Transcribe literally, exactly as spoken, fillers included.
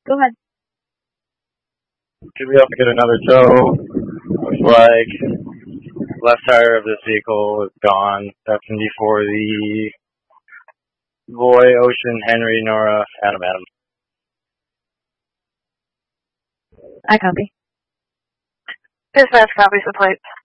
Go ahead. Should we also get another tow? Looks like left tire of this vehicle is gone. That's going to be for the Boy, Ocean, Henry, Nora, Adam, Adam. I copy. Dispatch copies the plate.